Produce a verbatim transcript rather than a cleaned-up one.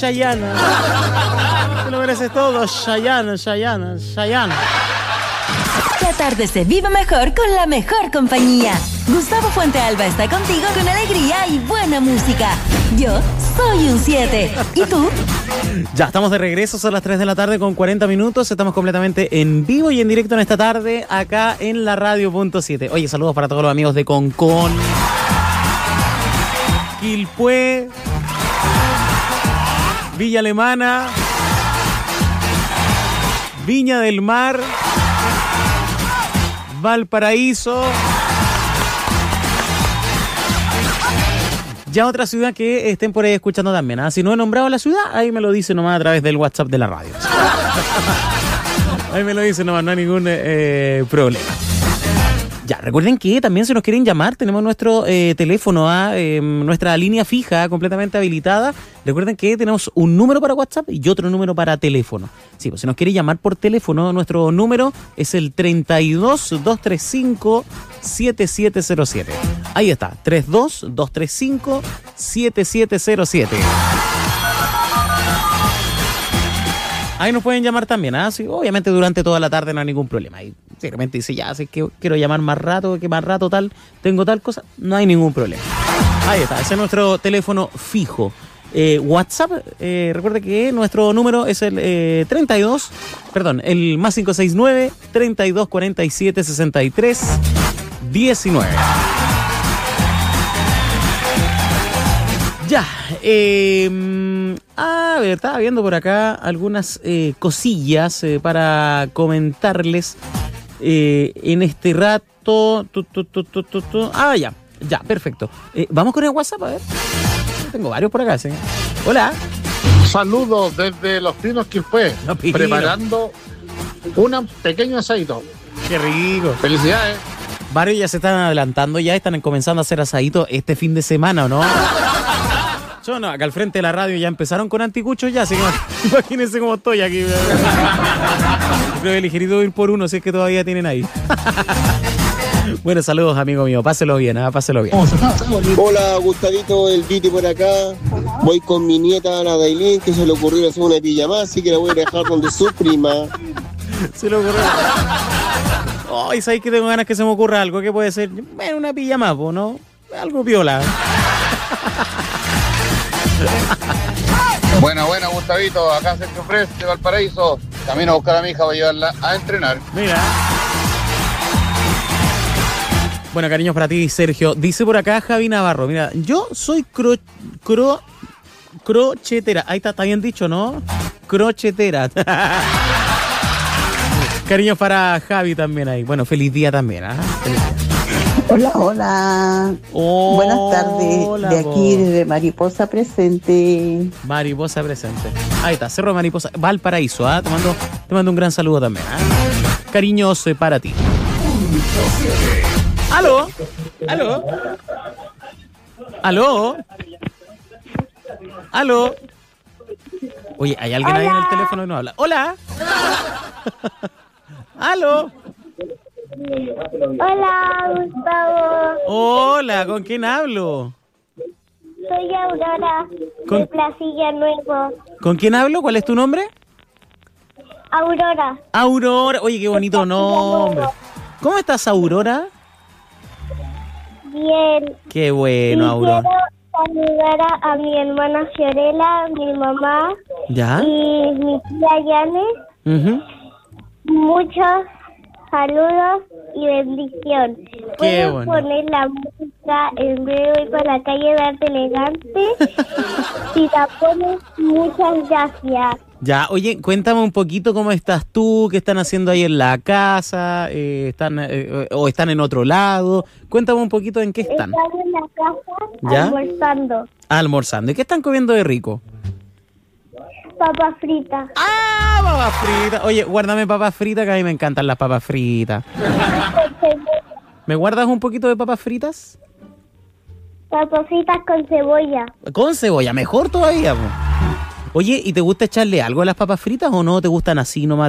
Chayanne. Te lo mereces todo, Chayanne, Chayanne, Chayanne. La tarde se vive mejor con la mejor compañía. Gustavo Fuentealba está contigo con alegría y buena música. Yo soy un siete. ¿Y tú? Ya estamos de regreso, son las tres de la tarde con cuarenta minutos. Estamos completamente en vivo y en directo en esta tarde acá en la radio punto siete. Oye, saludos para todos los amigos de Concón, Quilpué, Villa Alemana, Viña del Mar, Valparaíso. Ya otra ciudad que estén por ahí escuchando también, ¿eh? Si no he nombrado la ciudad, ahí me lo dice nomás a través del WhatsApp de la radio. Ahí me lo dice nomás, no hay ningún eh, problema. Ya, recuerden que también si nos quieren llamar, tenemos nuestro eh, teléfono, ¿eh? eh, nuestra línea fija completamente habilitada. Recuerden que tenemos un número para WhatsApp y otro número para teléfono. Sí, pues si nos quiere llamar por teléfono, nuestro número es el treinta y dos, doscientos treinta y cinco, setenta y siete cero siete. Ahí está, treinta y dos, doscientos treinta y cinco, setenta y siete cero siete. Ahí nos pueden llamar también, ¿ah? Sí, obviamente durante toda la tarde no hay ningún problema. Ahí si de repente dice, ya, sé que quiero llamar más rato, que más rato tal, tengo tal cosa, no hay ningún problema. Ahí está, ese es nuestro teléfono fijo. Eh, WhatsApp, eh, recuerde que nuestro número es el eh, treinta y dos, perdón, el más cinco seis nueve, treinta y dos, cuarenta y siete, sesenta y tres, diecinueve. Ya, eh, a ver, estaba viendo por acá algunas eh, cosillas eh, para comentarles eh, en este rato. Tu, tu, tu, tu, tu, tu. Ah, ya, ya, perfecto. Eh, Vamos con el WhatsApp, a ver. Tengo varios por acá, ¿sí? Hola. Saludos desde Los Pinos, Quilpué, Los Pinos. Preparando un pequeño asadito. Qué rico. Felicidades. Varios ya se están adelantando, ya están comenzando a hacer asadito este fin de semana, ¿o no? Yo no, acá al frente de la radio ya empezaron con anticuchos ya, así que imagínense cómo estoy aquí. Creo que ligerito ir por uno, si es que todavía tienen ahí. Bueno, saludos, amigo mío. Páselo bien, ¿eh? Páselo bien. Hola, Gustavito, el Viti por acá. Voy con mi nieta Ana Dailín, que se le ocurrió hacer una pijama, así que la voy a dejar donde su prima. Se le ocurrió. Ay, oh, ¿sabes que tengo ganas que se me ocurra algo? ¿Qué puede ser? Bueno, una pijama, ¿no? Algo piola. Buena, buena, Gustavito. Acá Sergio Fres de Valparaíso. Camino a buscar a mi hija para llevarla a entrenar. Mira. Bueno, cariños para ti, Sergio. Dice por acá Javi Navarro. Mira, yo soy cro, cro, crochetera. Ahí está, está bien dicho, ¿no? Crochetera. Cariños para Javi también ahí. Bueno, feliz día también, ¿ah? ¿eh? Hola, hola. Oh, buenas tardes. Hola, de aquí, desde Mariposa Presente. Mariposa Presente. Ahí está, Cerro de Mariposa. Valparaíso, ¿ah? ¿eh? Te mando, te mando un gran saludo también, ¿ah? ¿eh? Cariños eh, para ti. ¿Aló? ¿Aló? ¿Aló? ¿Aló? Oye, ¿hay alguien Hola. ahí en el teléfono que no habla? ¡Hola! ¿Aló? Hola, Gustavo. Hola, ¿con quién hablo? Soy Aurora, ¿Con... de Placilla Nuevo. ¿Con quién hablo? ¿Cuál es tu nombre? Aurora. Aurora, oye, qué bonito nombre. ¿Cómo estás, Aurora? Bien. Qué bueno, y Aurora. Quiero saludar a, a mi hermana Fiorella, mi mamá. ¿Ya? Y mi tía Yane. Uh-huh. Muchos saludos y bendición. Qué Puedo bueno. poner la música en breve por la calle de Arte Elegante. Si la pones, muchas gracias. Ya, oye, cuéntame un poquito cómo estás tú, qué están haciendo ahí en la casa, eh, están eh, o están en otro lado. Cuéntame un poquito en qué están. Están en la casa ¿Ya? almorzando. Almorzando. ¿Y qué están comiendo de rico? Papas fritas. ¡Ah, papas fritas! Oye, guárdame papas fritas, que a mí me encantan las papas fritas. ¿Me guardas un poquito de papas fritas? Papas fritas con cebolla. Con cebolla, mejor todavía. Po. Oye, ¿y te gusta echarle algo a las papas fritas o no te gustan así nomás